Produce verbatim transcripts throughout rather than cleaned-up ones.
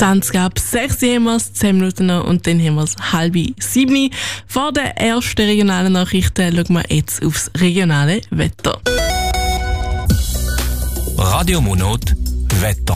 zwanzig ab sechs haben wir es, zehn Minuten noch und dann haben wir es halb sieben. Vor den ersten regionalen Nachrichten schauen wir jetzt aufs regionale Wetter. Radio Monot Wetter.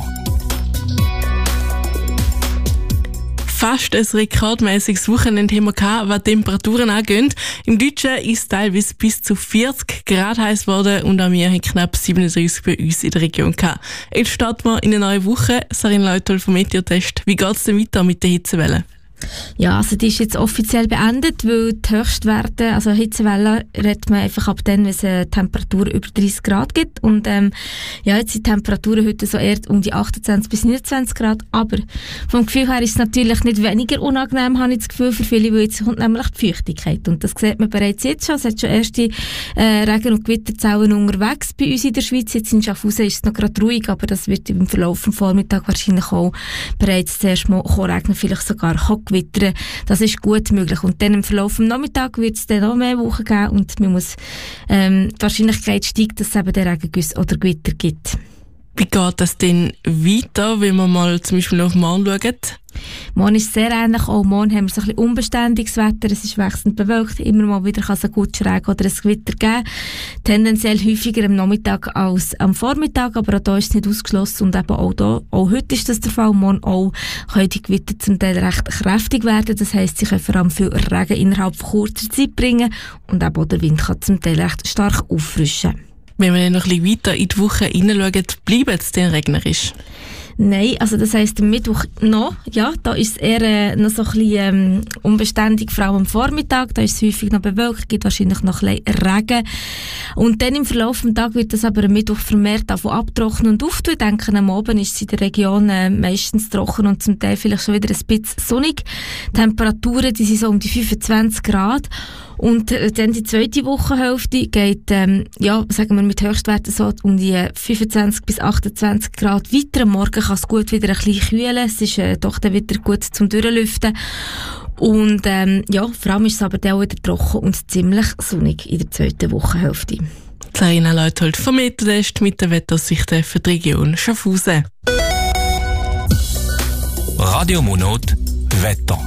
Fast ein rekordmäßiges Wochenende haben wir gehabt, was Temperaturen angeht. Im Deutschen ist es teilweise bis zu vierzig Grad heiß geworden und auch wir haben knapp siebenunddreißig bei uns in der Region gehabt. Jetzt starten wir in eine neue Woche. Sarina Leuthold vom Meteotest. Wie geht es denn weiter mit der Hitzewelle? Ja, also die ist jetzt offiziell beendet, weil die Höchstwerte, also Hitzewelle, redet man einfach ab dann, wenn es eine Temperatur über dreißig Grad gibt. Und ähm, ja, jetzt sind die Temperaturen heute so eher um die achtundzwanzig bis neunundzwanzig Grad. Aber vom Gefühl her ist es natürlich nicht weniger unangenehm, habe ich das Gefühl, für viele, weil jetzt kommt nämlich die Feuchtigkeit. Und das sieht man bereits jetzt schon. Es hat schon erste äh, Regen- und Gewitterzellen unterwegs bei uns in der Schweiz. Jetzt in Schaffhausen ist es noch gerade ruhig, aber das wird im Verlauf des Vormittags wahrscheinlich auch bereits zuerst mal regnen, vielleicht sogar gewittern. Das ist gut möglich. Und dann im Verlauf des Nachmittags wird es dann noch mehr Wochen geben und man muss, ähm, die Wahrscheinlichkeit steigt, dass es eben den Regengüsse oder Gewitter gibt. Wie geht das denn weiter, wenn wir mal zum Beispiel auf morgen schauen? Morgen ist sehr ähnlich. Auch morgen haben wir so ein bisschen unbeständiges Wetter. Es ist wechselnd bewölkt. Immer mal wieder kann es einen guten Regen oder ein Gewitter geben. Tendenziell häufiger am Nachmittag als am Vormittag. Aber auch da ist es nicht ausgeschlossen. Und eben auch da, auch heute ist das der Fall. Morgen auch können die Gewitter zum Teil recht kräftig werden. Das heisst, sie können vor allem viel Regen innerhalb von kurzer Zeit bringen. Und eben auch der Wind kann zum Teil recht stark auffrischen. Wenn wir dann noch ein bisschen weiter in die Woche hineinschauen, bleibt es denn regnerisch? Nein, also das heisst, am Mittwoch noch, ja, da ist es eher äh, noch so ein bisschen ähm, unbeständig, vor allem am Vormittag, da ist es häufig noch bewölkt, gibt wahrscheinlich noch ein bisschen Regen. Und dann im Verlauf des Tages wird das aber am Mittwoch vermehrt davon abtrocknen und auftun. Ich denke, am Abend ist es in der Region äh, meistens trocken und zum Teil vielleicht schon wieder ein bisschen sonnig. Die Temperaturen, die sind so um die fünfundzwanzig Grad. Und äh, dann die zweite Wochenhälfte geht, ähm, ja, sagen wir mit Höchstwerten so um die fünfundzwanzig bis achtundzwanzig Grad weiter. Am Morgen kann es gut wieder ein bisschen kühlen. Es ist äh, doch dann wieder gut zum Durchlüften. Und ähm, ja, vor allem ist es aber dann auch wieder trocken und ziemlich sonnig in der zweiten Wochenhälfte. Sarina Leuthold vom Meteotest mit der Wetteraussichten für die Region Schaffhausen. Radio Monot Wetter.